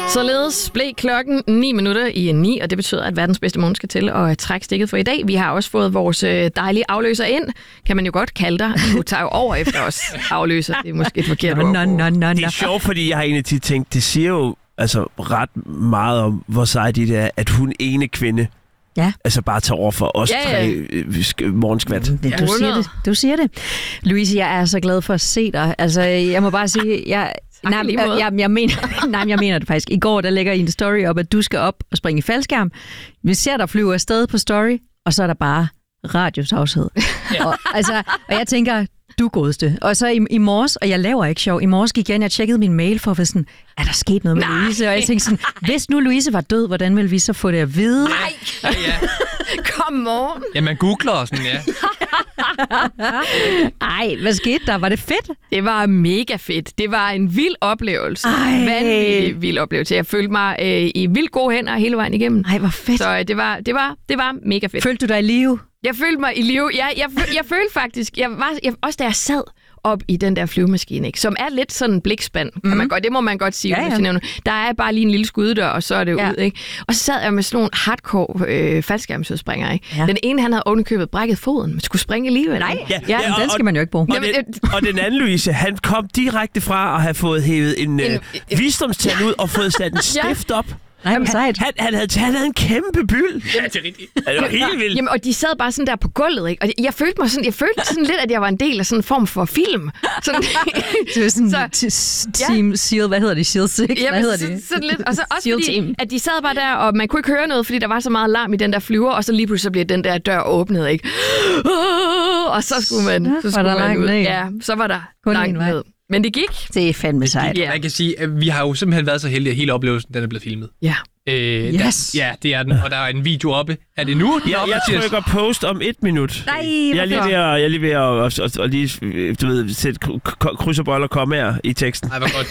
Således blev klokken 9:09, og det betyder, at verdens bedste morgen skal til at trække stikket for i dag. Vi har også fået vores dejlige afløser ind, kan man jo godt kalde dig. Du tager jo over efter os, afløser. Det er måske et forkert ord. Det er sjovt, fordi jeg har egentlig tit tænkt, det siger jo altså ret meget om, hvor sejt det er, at hun ene kvinde altså bare tager over for os tre morgenskvat. Du siger det. Louise, jeg er så glad for at se dig. Altså, jeg må bare sige, jeg mener det faktisk. I går, der lægger I en story op, at du skal op og springe i faldskærm. Vi ser dig flyve afsted på story, og så er der bare radiotavshed. Og jeg tænker, du godeste. Og så i morges, og jeg laver ikke sjov, i morges gik jeg tjekkede min mail for at være sådan, er der sket noget med Louise? Og jeg tænkte sådan, hvis nu Louise var død, hvordan ville vi så få det at vide? Nej! Come on! Ja, man googler og sådan, Ej, hvad skete der? Var det fedt? Det var mega fedt. Det var en vild oplevelse. Vanvittig vild oplevelse. Jeg følte mig i vildt gode hænder hele vejen igennem. Ej, hvor fedt. Så det var mega fedt. Følte du dig i live? Jeg følte mig i live. Jeg følte faktisk, også da jeg sad op i den der flyvemaskine, ikke, som er lidt sådan en blikspand, kan man godt, det må man godt sige. Ja. Der er bare lige en lille skuddør, og så er det ud, ikke? Og så sad jeg med sådan nogle hardcore faldskærmsudspringere, ikke? Ja. Den ene, han havde ovenikøbet brækket foden, men skulle springe alligevel. Nej, den skal man jo ikke bruge. Og den anden, Louise, han kom direkte fra at have fået hævet en visdomstand ud og fået sat en stift op. Nej, han havde en kæmpe byld. Ja, det er rigtigt. Det var helt vildt. Jamen, og de sad bare sådan der på gulvet, ikke? Og jeg følte sådan lidt, at jeg var en del af sådan en form for film. Sådan, det var sådan Team Seal, hvad hedder det? Shield 6? Hvad hedder det? Sådan lidt. Og så også fordi, at de sad bare der, og man kunne ikke høre noget, fordi der var så meget larm i den der flyver, og så lige pludselig bliver den der dør åbnet, ikke? Og så skulle man ud. Ja, så var der langt ned. Men det gik. Det er fandme sejt. Man kan sige, at vi har jo simpelthen været så heldige, at hele oplevelsen den er blevet filmet. Ja. Yes. Det er den, og der er en video oppe. Er det nu? Jeg trykker post om 1 minut. Nej, jeg er lige ved at lige, du ved, sætte kryds og bold og kommaer i teksten. Nej, hvor godt.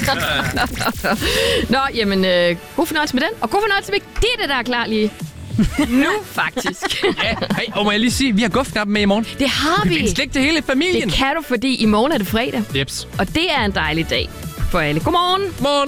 Nå, jamen, god fornøjelse med den, og god fornøjelse med Gitte, der er klar lige nu, faktisk. Og må jeg lige sige, vi har gufknappen med i morgen. Det har vi. Vi kan slægte til hele familien. Det kan du, fordi i morgen er det fredag. Jeps. Og det er en dejlig dag for alle. Godmorgen. Morgen.